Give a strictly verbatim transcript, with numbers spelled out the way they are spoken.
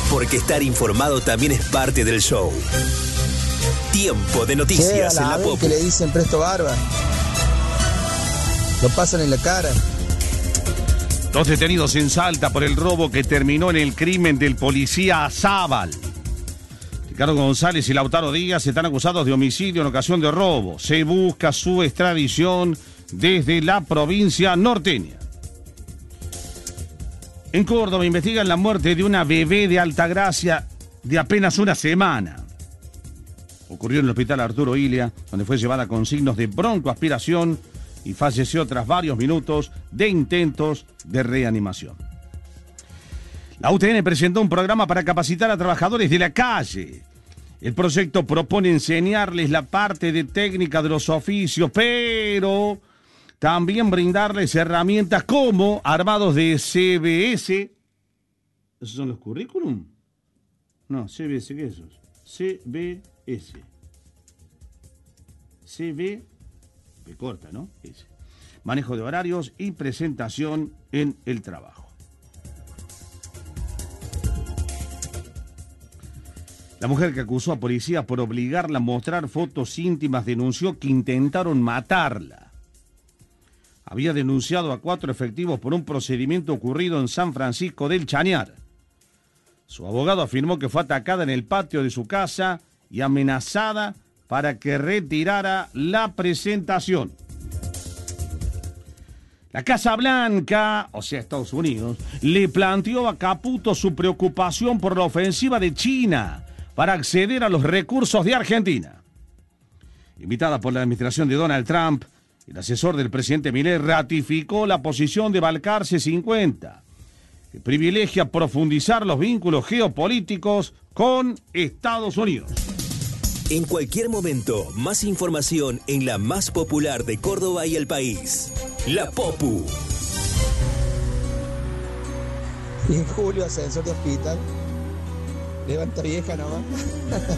porque estar informado también es parte del show. Tiempo de noticias che, a la en la Popu. que le dicen presto barba. Lo pasan en la cara. Dos detenidos en Salta por el robo que terminó en el crimen del policía Azábal. Ricardo González y Lautaro Díaz están acusados de homicidio en ocasión de robo. Se busca su extradición desde la provincia norteña. En Córdoba investigan la muerte de una bebé de Altagracia de apenas una semana. Ocurrió en el hospital Arturo Illia, donde fue llevada con signos de broncoaspiración y falleció tras varios minutos de intentos de reanimación. La U T N presentó un programa para capacitar a trabajadores de la calle. El proyecto propone enseñarles la parte de técnica de los oficios, pero también brindarles herramientas como armados de C B S. ¿Esos son los currículum? No, C B S, ¿qué es eso? C B S. C B, que corta, ¿no? Ese. Manejo de horarios y presentación en el trabajo. La mujer que acusó a policías por obligarla a mostrar fotos íntimas denunció que intentaron matarla. Había denunciado a cuatro efectivos por un procedimiento ocurrido en San Francisco del Chañar. Su abogado afirmó que fue atacada en el patio de su casa y amenazada para que retirara la presentación. La Casa Blanca, o sea, Estados Unidos, le planteó a Caputo su preocupación por la ofensiva de China para acceder a los recursos de Argentina. Invitada por la administración de Donald Trump, el asesor del presidente Milei ratificó la posición de Balcarce cincuenta, que privilegia profundizar los vínculos geopolíticos con Estados Unidos. En cualquier momento, más información en la más popular de Córdoba y el país. La Popu. Y en julio, ascensor de hospital. Levanta vieja nomás.